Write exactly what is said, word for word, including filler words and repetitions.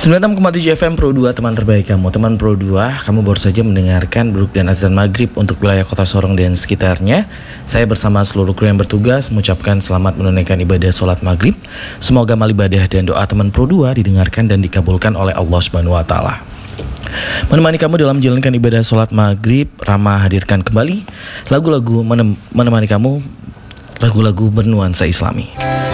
sembilan puluh enam koma tujuh F M Pro dua, teman terbaik kamu. Teman Pro dua, kamu baru saja mendengarkan Bruk dan Azan Maghrib untuk wilayah kota Sorong dan sekitarnya. Saya bersama seluruh kru yang bertugas mengucapkan selamat menunaikan ibadah sholat maghrib. Semoga amal ibadah dan doa teman Pro dua didengarkan dan dikabulkan oleh Allah Subhanahu wa Ta'ala. Menemani kamu dalam menjalankan ibadah sholat maghrib, Rama hadirkan kembali lagu-lagu menem- menemani kamu, lagu-lagu bernuansa Islami.